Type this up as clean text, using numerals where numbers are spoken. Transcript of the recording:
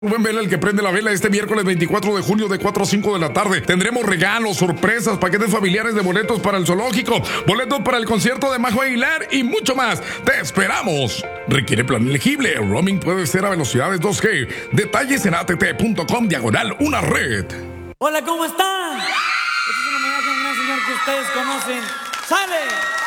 Rubén Vela, el que prende la vela, este miércoles 24 de junio de 4 a 5 de la tarde. Tendremos regalos, sorpresas, paquetes familiares de boletos para el zoológico, boletos para el concierto de Majo Aguilar y mucho más. ¡Te esperamos! Requiere plan elegible. Roaming puede ser a velocidades 2G. Detalles en att.com/una red. Hola, ¿cómo están? Este es un homenaje a un gran señor que ustedes conocen. ¡Sale!